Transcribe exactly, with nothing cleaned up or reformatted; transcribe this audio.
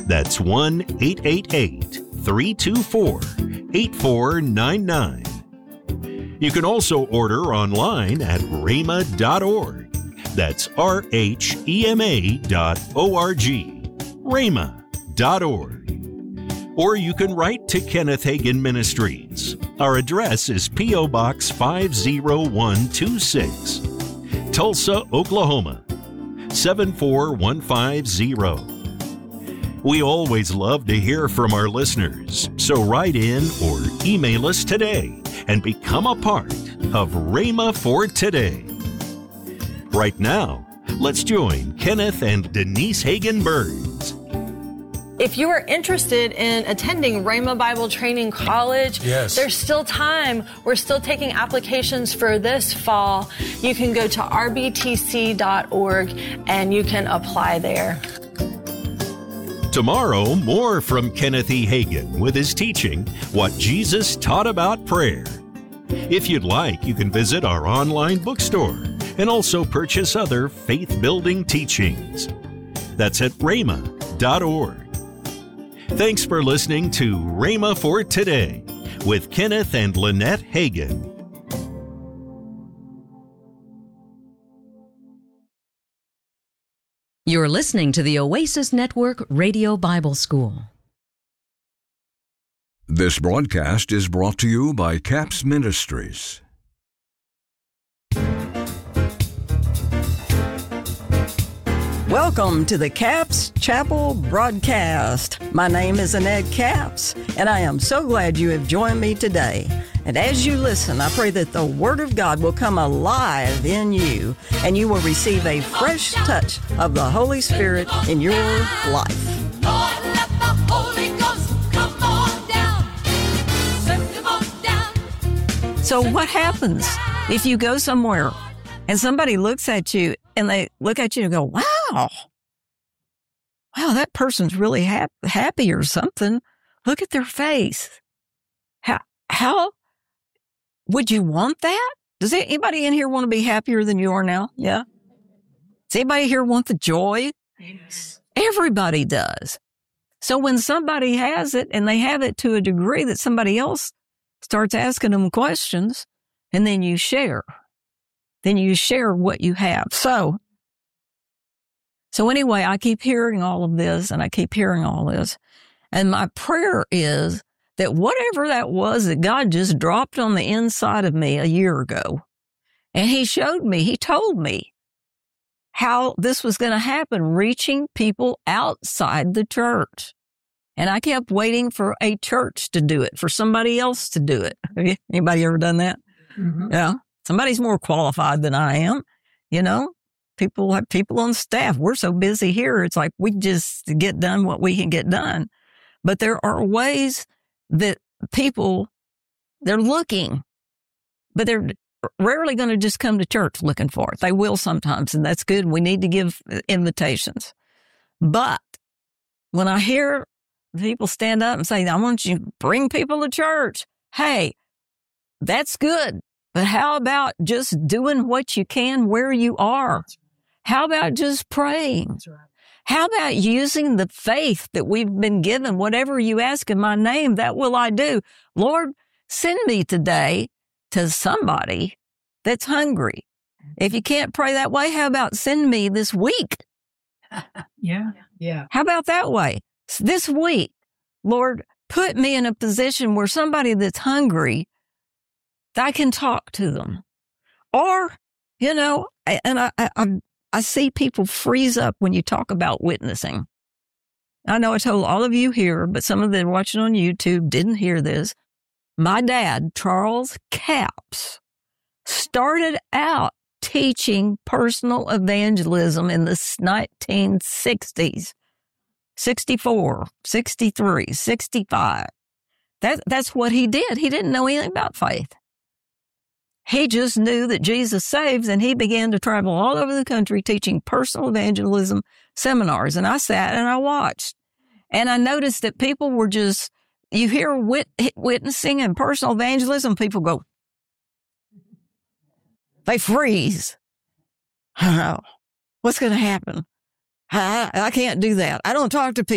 That's one eight eight eight, three two four, eight four nine nine. You can also order online at rhema dot org. That's R H E M A dot O R G. rhema dot org. Or you can write to Kenneth Hagin Ministries. Our address is P O. Box five oh one two six, Tulsa, Oklahoma, seven four one five zero. We always love to hear from our listeners, so write in or email us today and become a part of Rhema for Today. Right now, let's join Kenneth and Denise Hagin Burns. If you are interested in attending Rhema Bible Training College, yes. there's still time. We're still taking applications for this fall. You can go to R B T C dot org and you can apply there. Tomorrow, more from Kenneth E. Hagin with his teaching, What Jesus Taught About Prayer. If you'd like, you can visit our online bookstore and also purchase other faith-building teachings. That's at rhema dot org. Thanks for listening to Rhema for Today with Kenneth and Lynette Hagin. You're listening to the Oasis Network Radio Bible School. This broadcast is brought to you by CAPS Ministries. Welcome to the CAPS Chapel broadcast. My name is Annette Capps, and I am so glad you have joined me today. And as you listen, I pray that the Word of God will come alive in you, and you will receive a fresh touch of the Holy Spirit in your life. Lord, let the Holy Ghost come on down. Send him on down. So what happens if you go somewhere and somebody looks at you and they look at you and go, wow, wow, that person's really hap- happy or something. Look at their face. How, how would you want that? Does anybody in here want to be happier than you are now? Yeah. Does anybody here want the joy? Yes. Everybody does. So when somebody has it and they have it to a degree that somebody else starts asking them questions, and then you share, then you share what you have. So, so anyway, I keep hearing all of this and I keep hearing all this. And my prayer is that whatever that was that God just dropped on the inside of me a year ago, and he showed me, he told me how this was going to happen, reaching people outside the church. And I kept waiting for a church to do it, for somebody else to do it. Have you, anybody ever done that? Mm-hmm. Yeah. Somebody's more qualified than I am, you know? People have people on staff. We're so busy here. It's like we just get done what we can get done. But there are ways that people, they're looking, but they're rarely going to just come to church looking for it. They will sometimes, and that's good. We need to give invitations. But when I hear people stand up and say, I want you to bring people to church, hey, that's good. But how about just doing what you can where you are? How about just praying? How about using the faith that we've been given? Whatever you ask in my name, that will I do. Lord, send me today to somebody that's hungry. If you can't pray that way, how about send me this week? Yeah, yeah. How about that way? This week, Lord, put me in a position where somebody that's hungry, I can talk to them. Or, you know, and I, I, I see people freeze up when you talk about witnessing. I know I told all of you here, but some of them watching on YouTube didn't hear this. My dad, Charles Capps, started out teaching personal evangelism in the nineteen sixties, sixty-four, sixty-three, sixty-five. That, that's what he did. He didn't know anything about faith. He just knew that Jesus saves, and he began to travel all over the country teaching personal evangelism seminars. And I sat and I watched, and I noticed that people were just, you hear wit, witnessing and personal evangelism, people go, they freeze. Oh, what's going to happen? I, I can't do that. I don't talk to people.